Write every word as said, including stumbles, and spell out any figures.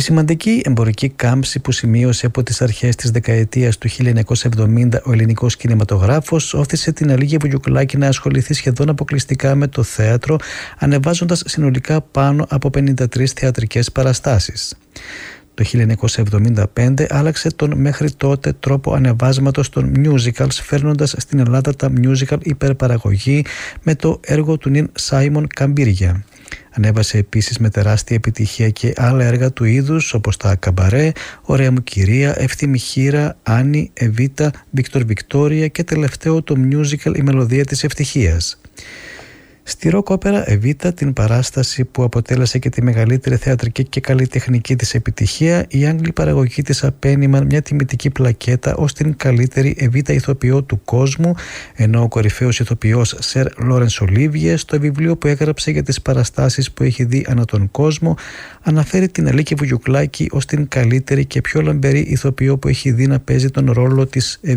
σημαντική εμπορική κάμψη που σημείωσε από τις αρχές της δεκαετίας του χίλια εννιακόσια εβδομήντα ο ελληνικός κινηματογράφος όθησε την Αλίγια Βουγιουκλάκη να ασχοληθεί σχεδόν αποκλειστικά με το θέατρο, ανεβάζοντας συνολικά πάνω από πενήντα τρεις θεατρικές παραστάσεις. Το χίλια εννιακόσια εβδομήντα πέντε άλλαξε τον μέχρι τότε τρόπο ανεβάσματος των musicals, φέρνοντας στην Ελλάδα τα musical υπερπαραγωγή με το έργο του νυν Σάιμον Καμπύρια. Ανέβασε επίσης με τεράστια επιτυχία και άλλα έργα του είδους όπως τα Καμπαρέ, Ωραία μου κυρία, Εύθυμη χήρα, Άννη, Εβίτα, Βίκτορ Βικτόρια και τελευταίο το musical Η Μελωδία της Ευτυχίας. Στη ροκ όπερα Εβίτα, την παράσταση που αποτέλεσε και τη μεγαλύτερη θεατρική και καλλιτεχνική της επιτυχία, οι Άγγλοι παραγωγοί της απένιμαν μια τιμητική πλακέτα ως την καλύτερη Εβίτα ηθοποιό του κόσμου, ενώ ο κορυφαίος ηθοποιός Σερ Λόρενς Ολίβιε, στο βιβλίο που έγραψε για τις παραστάσεις που έχει δει ανά τον κόσμο, αναφέρει την Αλίκη Βουγιουκλάκη ως την καλύτερη και πιο λαμπερή ηθοποιό που έχει δει να παίζει τον ρόλο της